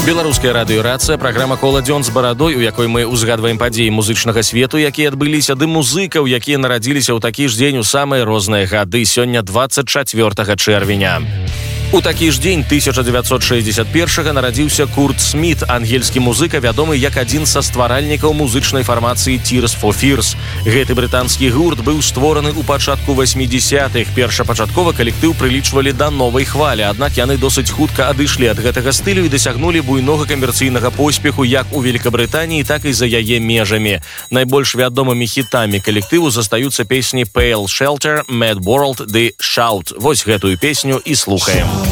Беларуская радыёрацыя, праграма «Кола-дзён з барадой», у якой мы ўзгадваем падзеі музычнага свету, якія адбыліся, ды музыкаў, якія нарадзіліся ў такі ж дзень у самыя розныя гады, сёння 24 чэрвеня. У такі ж дзень 1961-га нарадзіўся Курт Сміт, ангельскі музыка, вядомы як адзін са стваральнікаў музычнай фармацыі Tears for Fears. Гэты брытанскі гурт быў створаны ў пачатку 80-х. Першапачаткова калектыў прылічвалі да новай хвалі, аднак яны досыць хутка адышлі ад гэтага стылю і дасягнулі буйнога камерцыйнага поспеху як у Великабрытаніі, так і за яе межамі. Найбольш вядомымі хітамі калектыву застаюцца песні Pale Shelter, Mad World ды Shout. Вось гэтую песню і слухаем.